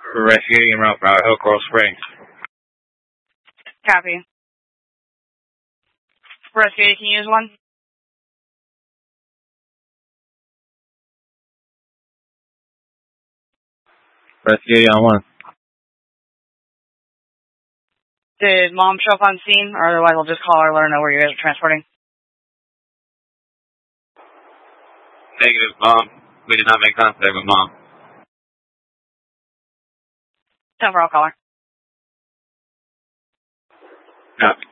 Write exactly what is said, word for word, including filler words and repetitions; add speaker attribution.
Speaker 1: Rescue en route for Hillcrest Springs.
Speaker 2: Copy. Rescue, you can use one.
Speaker 1: Rescue on one.
Speaker 2: Did Mom show up on scene, or otherwise I'll just call her, let her know where you guys are transporting?
Speaker 1: Negative, Mom. We did not make contact with Mom.
Speaker 2: Tell her I'll call her.
Speaker 1: Copy.